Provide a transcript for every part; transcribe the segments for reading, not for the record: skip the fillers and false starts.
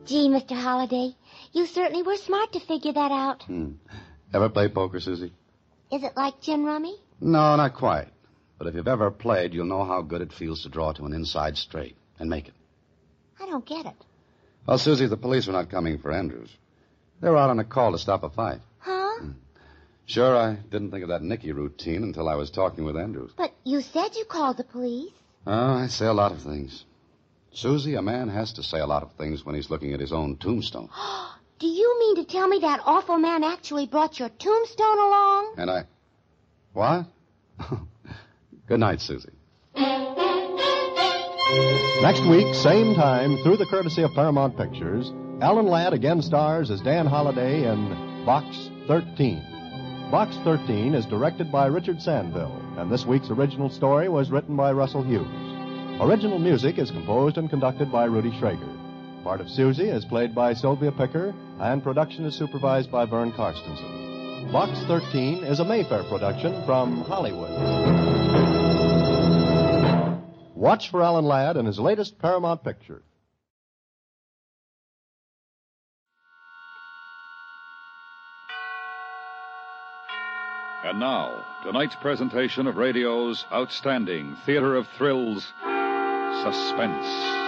Gee, Mr. Holliday, you certainly were smart to figure that out. Ever play poker, Susie? Is it like gin rummy? No, not quite. But if you've ever played, you'll know how good it feels to draw to an inside straight and make it. I don't get it. Well, Susie, the police are not coming for Andrews. They were out on a call to stop a fight. Huh? Sure, I didn't think of that Nicky routine until I was talking with Andrews. But you said you called the police. Oh, I say a lot of things. Susie, a man has to say a lot of things when he's looking at his own tombstone. Do you mean to tell me that awful man actually brought your tombstone along? And I... What? Good night, Susie. Next week, same time, through the courtesy of Paramount Pictures, Alan Ladd again stars as Dan Holliday in Box 13. Box 13 is directed by Richard Sandville, and this week's original story was written by Russell Hughes. Original music is composed and conducted by Rudy Schrager. Part of Susie is played by Sylvia Picker, and production is supervised by Vern Karstensen. Box 13 is a Mayfair production from Hollywood. Watch for Alan Ladd in his latest Paramount picture. And now, tonight's presentation of radio's outstanding theater of thrills, Suspense.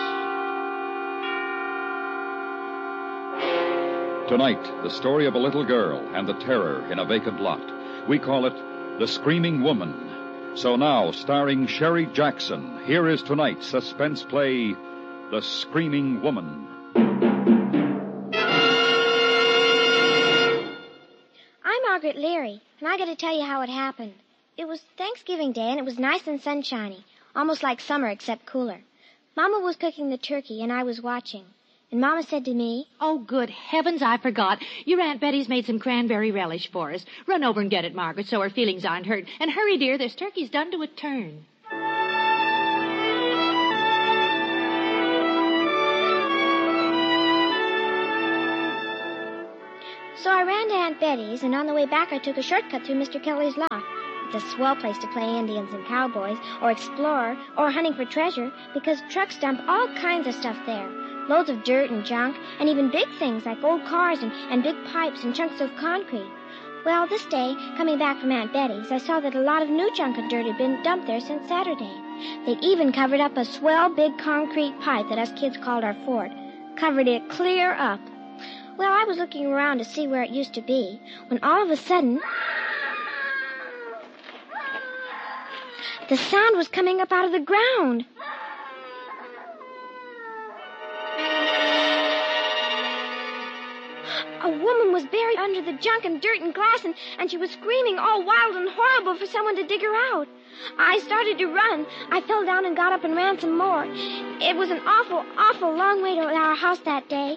Tonight, the story of a little girl and the terror in a vacant lot. We call it The Screaming Woman. So now, starring Sherry Jackson, here is tonight's suspense play, The Screaming Woman. I'm Margaret Leary, and I got to tell you how it happened. It was Thanksgiving Day, and it was nice and sunshiny, almost like summer except cooler. Mama was cooking the turkey, and I was watching. And Mama said to me, "Oh, good heavens, I forgot. Your Aunt Betty's made some cranberry relish for us. Run over and get it, Margaret, so her feelings aren't hurt. And hurry, dear, this turkey's done to a turn." So I ran to Aunt Betty's, and on the way back I took a shortcut through Mr. Kelly's lot. It's a swell place to play Indians and cowboys, or explore, or hunting for treasure, because trucks dump all kinds of stuff there. Loads of dirt and junk, and even big things like old cars and big pipes and chunks of concrete. Well, this day, coming back from Aunt Betty's, I saw that a lot of new junk of dirt had been dumped there since Saturday. They'd even covered up a swell big concrete pipe that us kids called our fort. Covered it clear up. Well, I was looking around to see where it used to be, when all of a sudden, the sound was coming up out of the ground. A woman was buried under the junk and dirt and glass, and she was screaming all wild and horrible for someone to dig her out. I started to run. I fell down and got up and ran some more. It was an awful, awful long way to our house that day.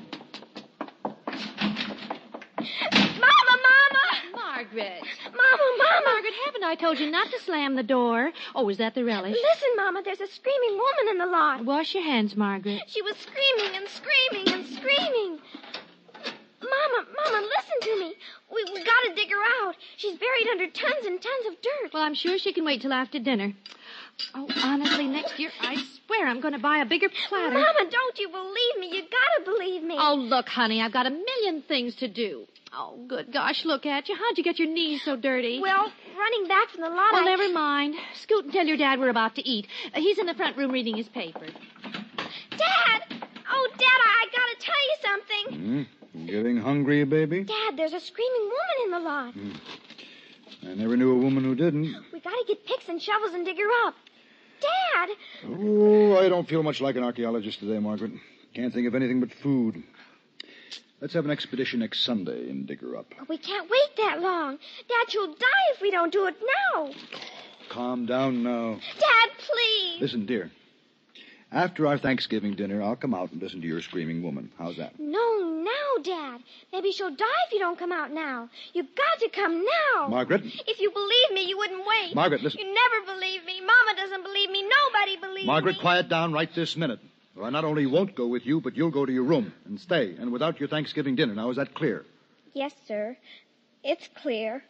Margaret. Mama. Margaret, haven't I told you not to slam the door? Oh, is that the relish? Listen, Mama, there's a screaming woman in the lot. Wash your hands, Margaret. She was screaming and screaming and screaming. Mama, listen to me. We got to dig her out. She's buried under tons and tons of dirt. Well, I'm sure she can wait till after dinner. Oh, honestly, next year, I swear I'm going to buy a bigger platter. Mama, don't you believe me? You got to believe me. Oh, look, honey, I've got a million things to do. Oh, good gosh, look at you. How'd you get your knees so dirty? Well, running back from the lot, Well, never mind. Scoot and tell your dad we're about to eat. He's in the front room reading his paper. Dad! Oh, Dad, I got to tell you something. Getting hungry, baby? Dad, there's a screaming woman in the lot. I never knew a woman who didn't. We got to get picks and shovels and dig her up. Dad! Oh, I don't feel much like an archaeologist today, Margaret. Can't think of anything but food. Let's have an expedition next Sunday and dig her up. We can't wait that long. Dad, she'll die if we don't do it now. Calm down now. Dad, please. Listen, dear. After our Thanksgiving dinner, I'll come out and listen to your screaming woman. How's that? No, now, Dad. Maybe she'll die if you don't come out now. You've got to come now. Margaret? If you believe me, you wouldn't wait. Margaret, listen. You never believe me. Mama doesn't believe me. Nobody believes Margaret, me. quiet down right this minute. Or I not only won't go with you, but you'll go to your room and stay, and without your Thanksgiving dinner. Now, is that clear? Yes, sir. It's clear.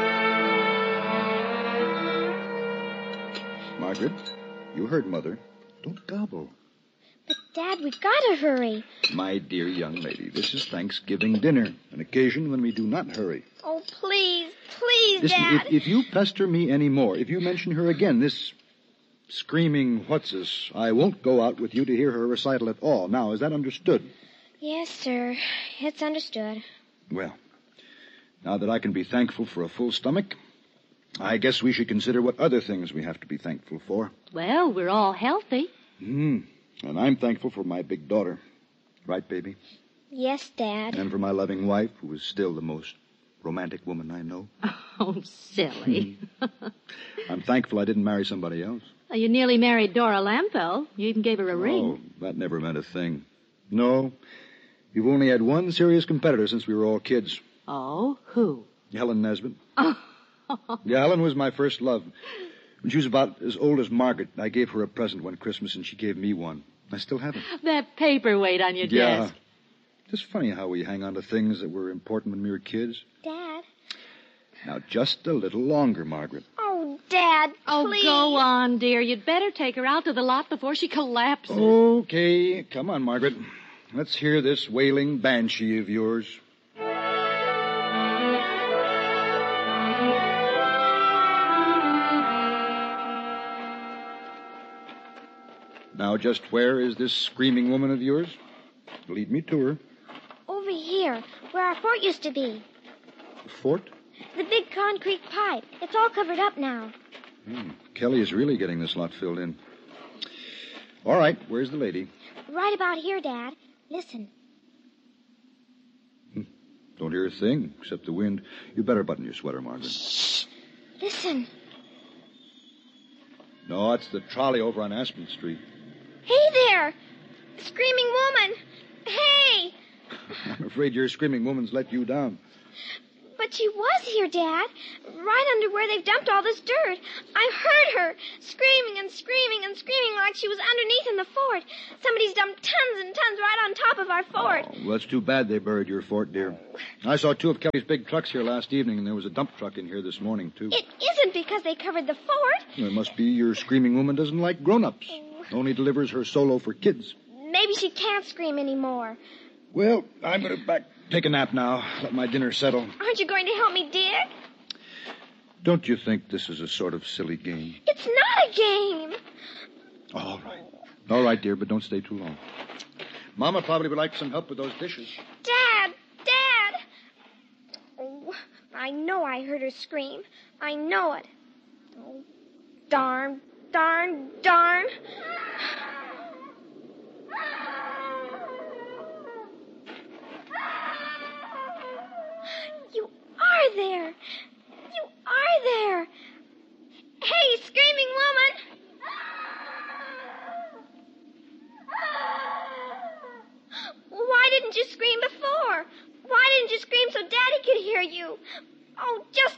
Margaret, you heard Mother. Don't gobble. But, Dad, we've got to hurry. My dear young lady, this is Thanksgiving dinner, an occasion when we do not hurry. Oh, please, please, Listen, Dad. if you pester me any more, if you mention her again, this screaming what's-this, I won't go out with you to hear her recital at all. Now, is that understood? Yes, sir. It's understood. Well, now that I can be thankful for a full stomach, I guess we should consider what other things we have to be thankful for. Well, we're all healthy. And I'm thankful for my big daughter. Right, baby? Yes, Dad. And for my loving wife, who is still the most romantic woman I know. Oh, silly. I'm thankful I didn't marry somebody else. Well, you nearly married Dora Lampel. You even gave her a ring. Oh, that never meant a thing. No, you've only had one serious competitor since we were all kids. Oh, who? Helen Nesbitt. Oh. Yeah, Helen was my first love. When she was about as old as Margaret, I gave her a present one Christmas, and she gave me one. I still have it. That paperweight on your desk. Just funny how we hang on to things that were important when we were kids. Dad. Now, just a little longer, Margaret. Oh, Dad, please. Oh, go on, dear. You'd better take her out to the lot before she collapses. Okay, come on, Margaret. Let's hear this wailing banshee of yours. Now, just where is this screaming woman of yours? Lead me to her. Over here, where our fort used to be. The fort? The big concrete pipe. It's all covered up now. Kelly is really getting this lot filled in. All right, where's the lady? Right about here, Dad. Listen. Don't hear a thing except the wind. You better button your sweater, Margaret. Shh. Listen. No, it's the trolley over on Aspen Street. Hey there! Screaming woman! Hey! I'm afraid your screaming woman's let you down. But she was here, Dad. Right under where they've dumped all this dirt. I heard her screaming and screaming and screaming like she was underneath in the fort. Somebody's dumped tons and tons right on top of our fort. Oh, well, that's too bad they buried your fort, dear. I saw two of Kelly's big trucks here last evening, and there was a dump truck in here this morning, too. It isn't because they covered the fort. Well, it must be your screaming woman doesn't like grown-ups. Only delivers her solo for kids. Maybe she can't scream anymore. Well, I'm going to take a nap now. Let my dinner settle. Aren't you going to help me dig? Don't you think this is a sort of silly game? It's not a game. All right. All right, dear, but don't stay too long. Mama probably would like some help with those dishes. Dad! Oh, I know I heard her scream. I know it. Oh, darn. You are there. Hey, screaming woman. Why didn't you scream before? Why didn't you scream so Daddy could hear you? Oh, just